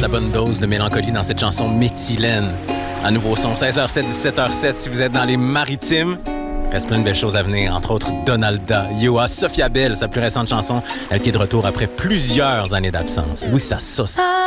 la bonne dose de mélancolie dans cette chanson méthylène. À nouveau son 16h07, 17h07 si vous êtes dans les maritimes. Reste plein de belles choses à venir, entre autres Donalda, Yoa, Sophia Bell, sa plus récente chanson, elle qui est de retour après plusieurs années d'absence. Louis, ça sauce.